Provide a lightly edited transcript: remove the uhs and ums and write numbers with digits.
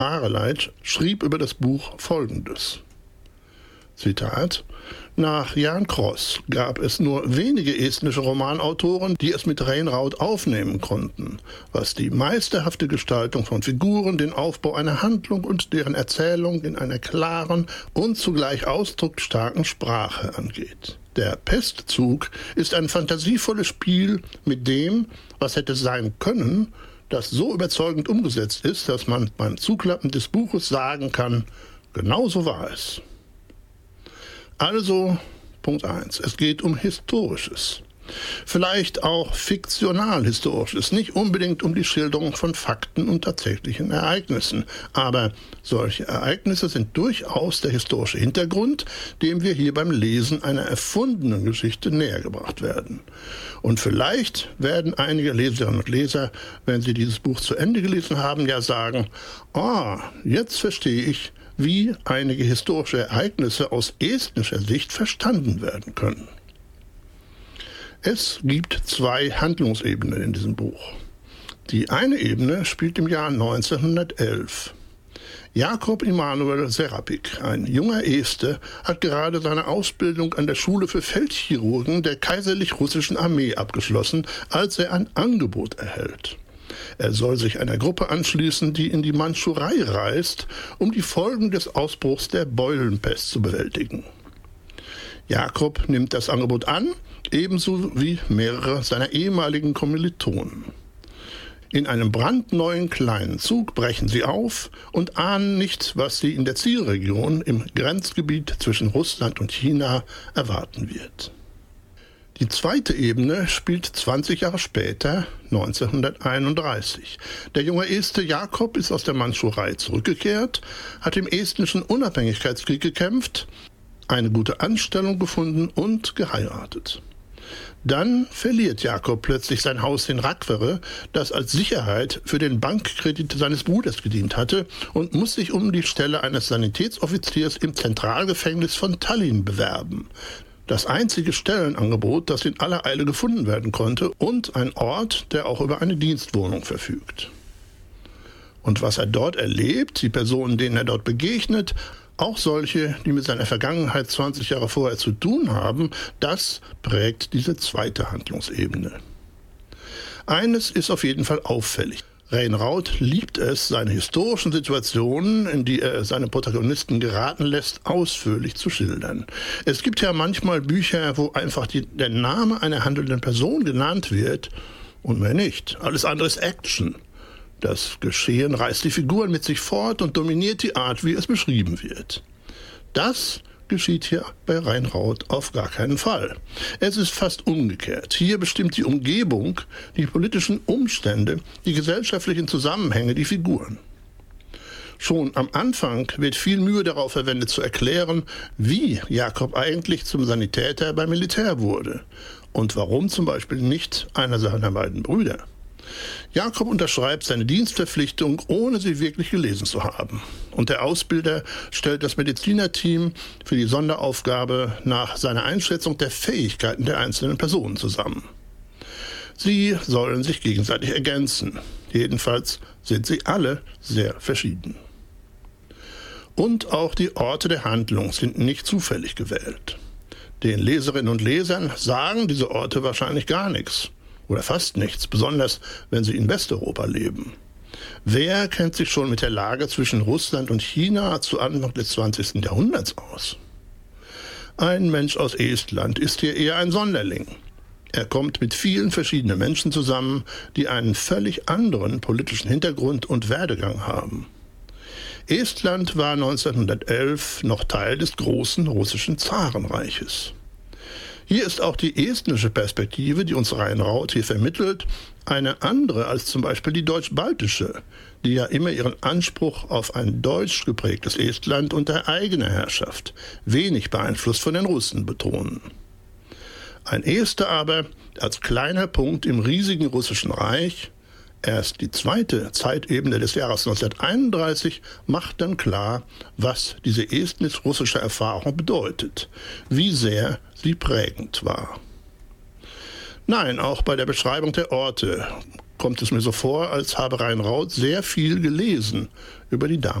Areleit schrieb über das Buch Folgendes. Zitat: Nach Jan Kross gab es nur wenige estnische Romanautoren, die es mit Reynraud aufnehmen konnten, was die meisterhafte Gestaltung von Figuren, den Aufbau einer Handlung und deren Erzählung in einer klaren und zugleich ausdrucksstarken Sprache angeht. Der Pestzug ist ein fantasievolles Spiel mit dem, was hätte sein können, das so überzeugend umgesetzt ist, dass man beim Zuklappen des Buches sagen kann, genau so war es. Also, Punkt 1. Es geht um Historisches. Vielleicht auch fiktional-historisches, nicht unbedingt um die Schilderung von Fakten und tatsächlichen Ereignissen. Aber solche Ereignisse sind durchaus der historische Hintergrund, dem wir hier beim Lesen einer erfundenen Geschichte nähergebracht werden. Und vielleicht werden einige Leserinnen und Leser, wenn sie dieses Buch zu Ende gelesen haben, ja sagen, jetzt verstehe ich, wie einige historische Ereignisse aus estnischer Sicht verstanden werden können. Es gibt zwei Handlungsebenen in diesem Buch. Die eine Ebene spielt im Jahr 1911. Jakob Immanuel Serapik, ein junger Este, hat gerade seine Ausbildung an der Schule für Feldchirurgen der Kaiserlich-Russischen Armee abgeschlossen, als er ein Angebot erhält. Er soll sich einer Gruppe anschließen, die in die Mandschurei reist, um die Folgen des Ausbruchs der Beulenpest zu bewältigen. Jakob nimmt das Angebot an, ebenso wie mehrere seiner ehemaligen Kommilitonen. In einem brandneuen kleinen Zug brechen sie auf und ahnen nicht, was sie in der Zielregion im Grenzgebiet zwischen Russland und China erwarten wird. Die zweite Ebene spielt 20 Jahre später, 1931. Der junge Este Jakob ist aus der Mandschurei zurückgekehrt, hat im estnischen Unabhängigkeitskrieg gekämpft, eine gute Anstellung gefunden und geheiratet. Dann verliert Jakob plötzlich sein Haus in Rakvere, das als Sicherheit für den Bankkredit seines Bruders gedient hatte, und muss sich um die Stelle eines Sanitätsoffiziers im Zentralgefängnis von Tallinn bewerben. Das einzige Stellenangebot, das in aller Eile gefunden werden konnte, und ein Ort, der auch über eine Dienstwohnung verfügt. Und was er dort erlebt, die Personen, denen er dort begegnet, auch solche, die mit seiner Vergangenheit 20 Jahre vorher zu tun haben, das prägt diese zweite Handlungsebene. Eines ist auf jeden Fall auffällig. Reynraud liebt es, seine historischen Situationen, in die er seine Protagonisten geraten lässt, ausführlich zu schildern. Es gibt ja manchmal Bücher, wo einfach der Name einer handelnden Person genannt wird und mehr nicht. Alles andere ist Action. Das Geschehen reißt die Figuren mit sich fort und dominiert die Art, wie es beschrieben wird. Das geschieht hier bei Reynraud auf gar keinen Fall. Es ist fast umgekehrt. Hier bestimmt die Umgebung, die politischen Umstände, die gesellschaftlichen Zusammenhänge, die Figuren. Schon am Anfang wird viel Mühe darauf verwendet zu erklären, wie Jakob eigentlich zum Sanitäter beim Militär wurde und warum zum Beispiel nicht einer seiner beiden Brüder. Jakob unterschreibt seine Dienstverpflichtung, ohne sie wirklich gelesen zu haben. Und der Ausbilder stellt das Medizinerteam für die Sonderaufgabe nach seiner Einschätzung der Fähigkeiten der einzelnen Personen zusammen. Sie sollen sich gegenseitig ergänzen. Jedenfalls sind sie alle sehr verschieden. Und auch die Orte der Handlung sind nicht zufällig gewählt. Den Leserinnen und Lesern sagen diese Orte wahrscheinlich gar nichts. Oder fast nichts, besonders wenn sie in Westeuropa leben. Wer kennt sich schon mit der Lage zwischen Russland und China zu Anfang des 20. Jahrhunderts aus? Ein Mensch aus Estland ist hier eher ein Sonderling. Er kommt mit vielen verschiedenen Menschen zusammen, die einen völlig anderen politischen Hintergrund und Werdegang haben. Estland war 1911 noch Teil des großen russischen Zarenreiches. Hier ist auch die estnische Perspektive, die uns Reynraud hier vermittelt, eine andere als zum Beispiel die deutsch-baltische, die ja immer ihren Anspruch auf ein deutsch geprägtes Estland unter eigener Herrschaft, wenig beeinflusst von den Russen, betonen. Ein Este aber als kleiner Punkt im riesigen russischen Reich, erst die zweite Zeitebene des Jahres 1931 macht dann klar, was diese estnisch-russische Erfahrung bedeutet, wie sehr sie prägend war. Nein, auch bei der Beschreibung der Orte kommt es mir so vor, als habe Reinraud sehr viel gelesen über die Dame.